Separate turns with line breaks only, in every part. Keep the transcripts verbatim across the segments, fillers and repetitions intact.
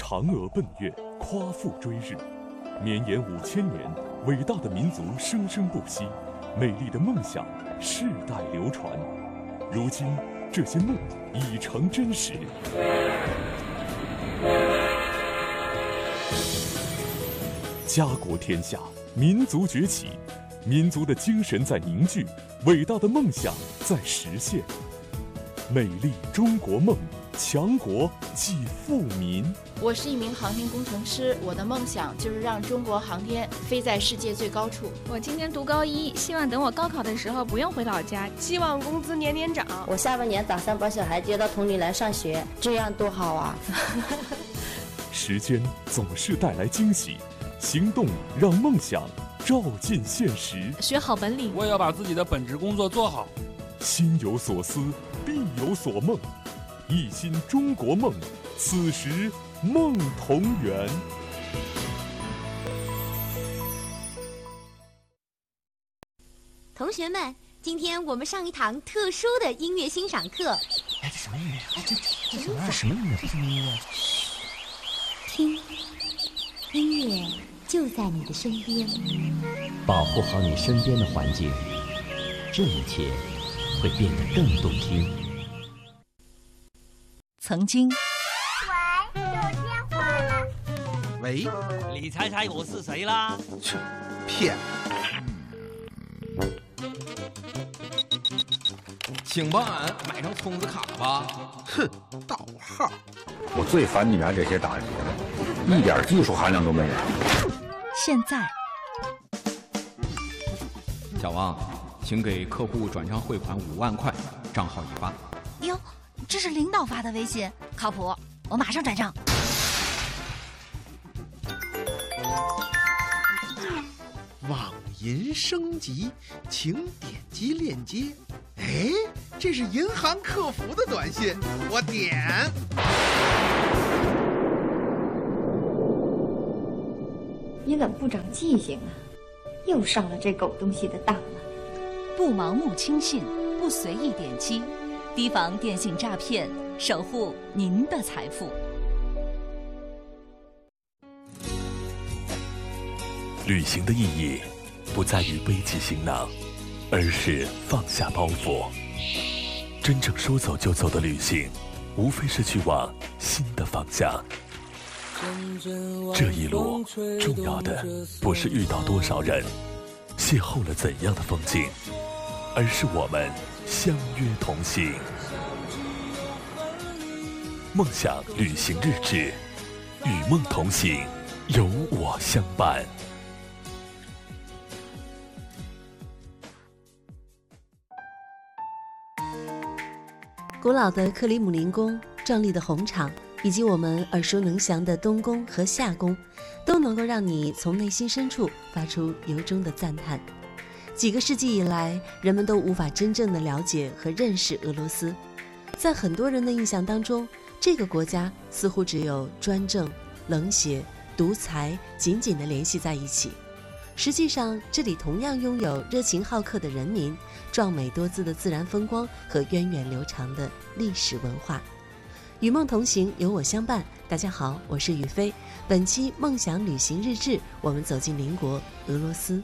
嫦娥奔月，夸父追日，绵延五千年，伟大的民族生生不息，美丽的梦想世代流传。如今，这些梦已成真实。家国天下，民族崛起，民族的精神在凝聚，伟大的梦想在实现。美丽中国梦，强国即富民。
我是一名航天工程师，我的梦想就是让中国航天飞在世界最高处。
我今年读高一，希望等我高考的时候不用回老家，希望工资年年涨。
我下半年打算把小孩接到同里来上学，这样多好啊！
时间总是带来惊喜，行动让梦想照进现实。
学好本领，
我也要把自己的本职工作做好。
心有所思，必有所梦，一心中国梦，此时梦同圆。
同学们，今天我们上一堂特殊的音乐欣赏课。
哎，这什么音乐？哎，这这什么？这什么音乐？这什么音乐？
听，音乐就在你的身边。
保护好你身边的环境，这一切会变得更动听。
曾经。
喂，有电话了。
喂，
你猜猜我是谁啦？
切，骗！请帮俺买张充值卡吧。
哼，盗号！我最烦你们这些打劫的，一点技术含量都没有。
现在，
小王，请给客户转账汇款五万块，账号已发。
哟，这是领导发的微信，靠谱，我马上转账。
网银升级，请点击链接。哎，这是银行客服的短信，我点。
你怎么不长记性啊？又上了这狗东西的当了。
不盲目轻信，不随意点击，提防电信诈骗，守护您的财富。
旅行的意义不在于背起行囊，而是放下包袱。真正说走就走的旅行，无非是去往新的方向。这一路重要的不是遇到多少人，邂逅了怎样的风景，而是我们相约同行。梦想旅行日志，与梦同行，有我相伴。
古老的克里姆林宫、壮丽的红场，以及我们耳熟能详的东宫和夏宫，都能够让你从内心深处发出由衷的赞叹。几个世纪以来，人们都无法真正的了解和认识俄罗斯。在很多人的印象当中，这个国家似乎只有专政、冷血、独裁紧紧地联系在一起。实际上，这里同样拥有热情好客的人民、壮美多姿的自然风光和源远流长的历史文化。与梦同行，有我相伴。大家好，我是雨飞。本期梦想旅行日志，我们走进邻国俄罗斯。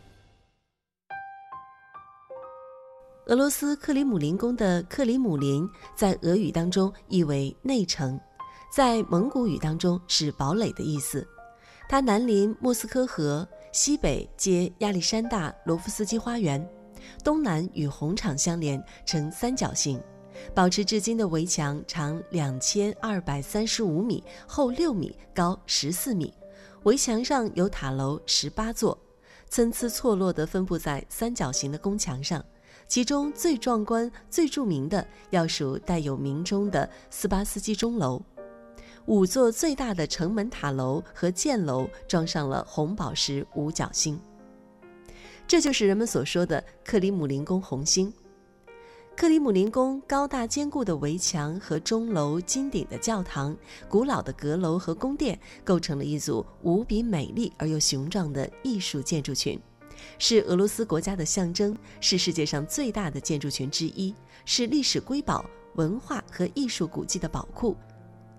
俄罗斯克里姆林宫的克里姆林在俄语当中意为内城，在蒙古语当中是堡垒的意思。它南临莫斯科河，西北接亚历山大罗夫斯基花园，东南与红场相连，呈三角形，保持至今的围墙长两千二百三十五米，厚六米，高十四米。围墙上有塔楼十八座，参差错落地分布在三角形的宫墙上。其中最壮观、最著名的要数带有明钟的斯巴斯基钟楼。五座最大的城门塔楼和箭楼装上了红宝石五角星，这就是人们所说的克里姆林宫红星。克里姆林宫高大坚固的围墙和钟楼、金顶的教堂、古老的阁楼和宫殿，构成了一组无比美丽而又雄壮的艺术建筑群，是俄罗斯国家的象征，是世界上最大的建筑群之一，是历史瑰宝、文化和艺术古迹的宝库。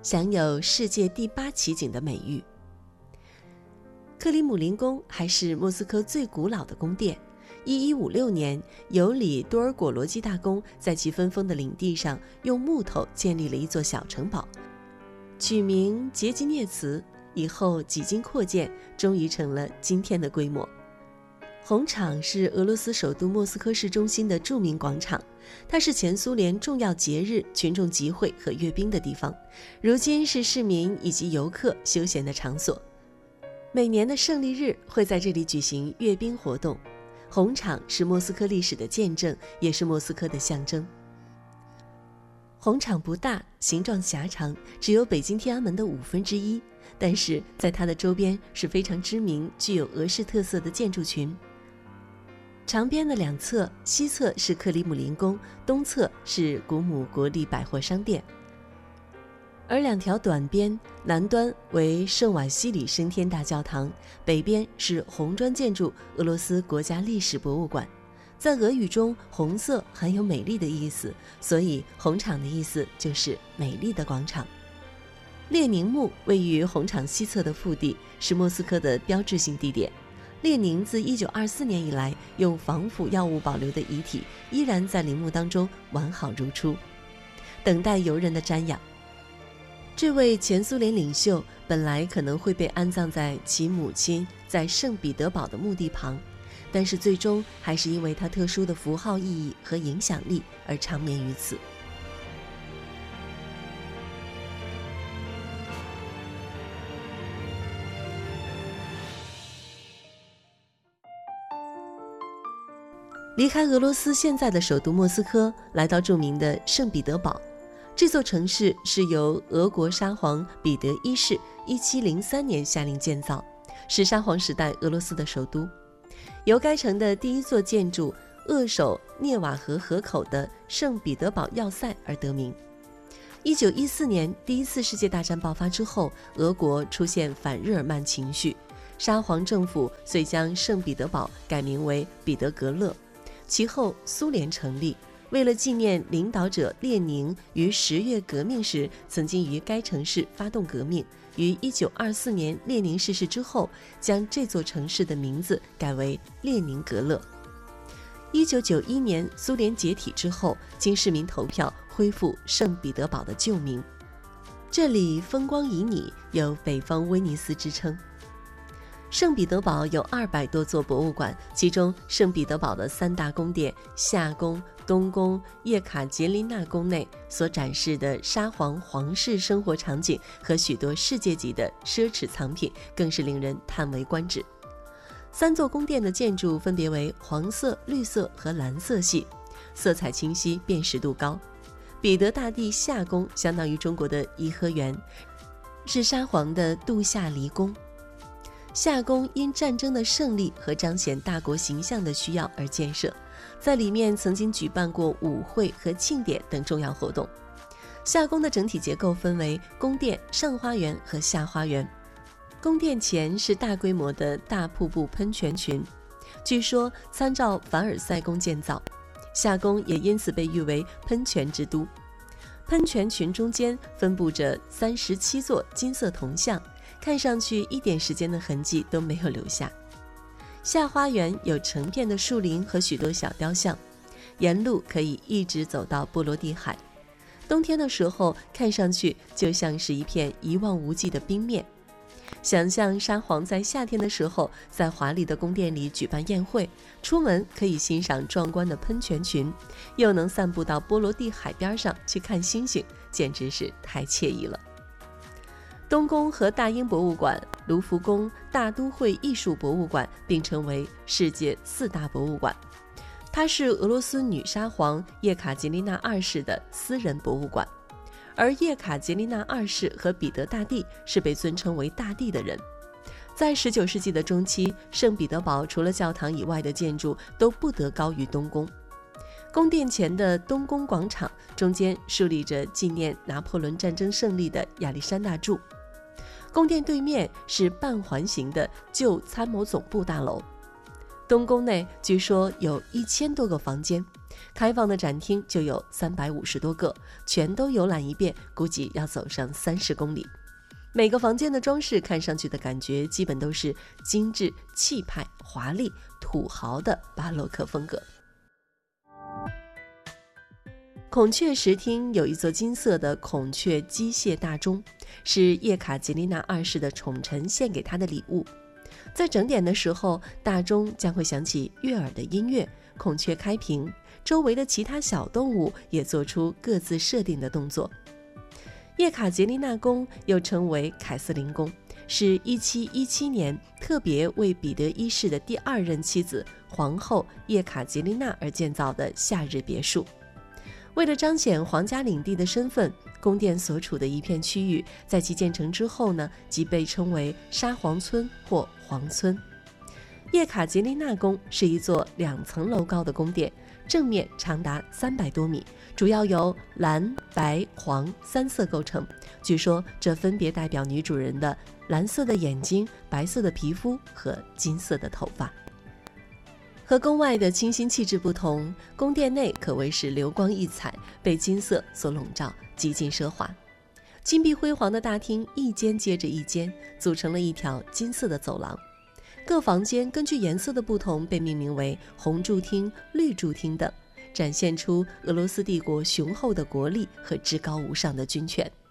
享有世界第八奇景的美誉。克里姆林宫还是莫斯科最古老的宫殿。一一五六年，尤里多尔果罗基大公在其分封的领地上用木头建立了一座小城堡，取名杰吉涅茨，以后几经扩建，终于成了今天的规模。红场是俄罗斯首都莫斯科市中心的著名广场，它是前苏联重要节日、群众集会和阅兵的地方，如今是市民以及游客休闲的场所。每年的胜利日会在这里举行阅兵活动。红场是莫斯科历史的见证，也是莫斯科的象征。红场不大，形状狭长，只有北京天安门的五分之一，但是在它的周边是非常知名、具有俄式特色的建筑群。长边的两侧，西侧是克里姆林宫，东侧是古姆国立百货商店。而两条短边，南端为圣瓦西里升天大教堂，北边是红砖建筑俄罗斯国家历史博物馆。在俄语中，红色含有美丽的意思，所以红场的意思就是美丽的广场。列宁墓位于红场西侧的腹地，是莫斯科的标志性地点。列宁自一九二四年以来用防腐药物保留的遗体，依然在陵墓当中完好如初，等待游人的瞻仰。这位前苏联领袖本来可能会被安葬在其母亲在圣彼得堡的墓地旁，但是最终还是因为他特殊的符号意义和影响力而长眠于此。离开俄罗斯现在的首都莫斯科，来到著名的圣彼得堡。这座城市是由俄国沙皇彼得一世一七零三年下令建造，是沙皇时代俄罗斯的首都。由该城的第一座建筑扼守涅瓦河河口的圣彼得堡要塞而得名。一九一四年第一次世界大战爆发之后，俄国出现反日耳曼情绪，沙皇政府遂将圣彼得堡改名为彼得格勒。其后苏联成立，为了纪念领导者列宁于十月革命时曾经于该城市发动革命，于一九二四年列宁逝世之后，将这座城市的名字改为列宁格勒。一九九一年苏联解体之后，经市民投票恢复圣彼得堡的旧名。这里风光旖旎，有北方威尼斯之称。圣彼得堡有二百多座博物馆，其中圣彼得堡的三大宫殿夏宫、东宫、叶卡捷琳娜宫内所展示的沙皇皇室生活场景和许多世界级的奢侈藏品，更是令人叹为观止。三座宫殿的建筑分别为黄色、绿色和蓝色系，色彩清晰，辨识度高。彼得大帝夏宫相当于中国的颐和园，是沙皇的度夏离宫。夏宫因战争的胜利和彰显大国形象的需要而建设，在里面曾经举办过舞会和庆典等重要活动。夏宫的整体结构分为宫殿、上花园和下花园。宫殿前是大规模的大瀑布喷泉群，据说参照凡尔赛宫建造，夏宫也因此被誉为喷泉之都。喷泉群中间分布着三十七座金色铜像，看上去一点时间的痕迹都没有留下。下花园有成片的树林和许多小雕像，沿路可以一直走到波罗的海。冬天的时候，看上去就像是一片一望无际的冰面。想象沙皇在夏天的时候，在华丽的宫殿里举办宴会，出门可以欣赏壮观的喷泉群，又能散步到波罗的海边上去看星星，简直是太惬意了。东宫和大英博物馆、卢浮宫、大都会艺术博物馆并称为世界四大博物馆。它是俄罗斯女沙皇叶卡捷琳娜二世的私人博物馆，而叶卡捷琳娜二世和彼得大帝是被尊称为大帝的人。在十九世纪的中期，圣彼得堡除了教堂以外的建筑都不得高于东宫。宫殿前的东宫广场中间竖立着纪念拿破仑战争胜利的亚历山大柱。宫殿对面是半环形的旧参谋总部大楼。东宫内据说有一千多个房间， 开放的展厅就有三百五十多个，全都游览一遍，估计要走上三十公里。每个房间的装饰看上去的感觉基本都是精致、气派、华丽、土豪的巴洛克风格。孔雀石厅有一座金色的孔雀机械大钟，是叶卡捷琳娜二世的宠臣献给她的礼物。在整点的时候，大钟将会响起悦耳的音乐，孔雀开屏，周围的其他小动物也做出各自设定的动作。叶卡捷琳娜宫又称为凯瑟琳宫，是一七一七年特别为彼得一世的第二任妻子皇后叶卡捷琳娜而建造的夏日别墅。为了彰显皇家领地的身份，宫殿所处的一片区域在其建成之后呢，即被称为沙皇村或皇村。叶卡捷琳娜宫是一座两层楼高的宫殿，正面长达三百多米，主要由蓝、白、黄三色构成。据说这分别代表女主人的蓝色的眼睛、白色的皮肤和金色的头发。和宫外的清新气质不同，宫殿内可谓是流光溢彩，被金色所笼罩，极尽奢华。金碧辉煌的大厅一间接着一间，组成了一条金色的走廊。各房间根据颜色的不同被命名为红柱厅、绿柱厅等，展现出俄罗斯帝国雄厚的国力和至高无上的军权。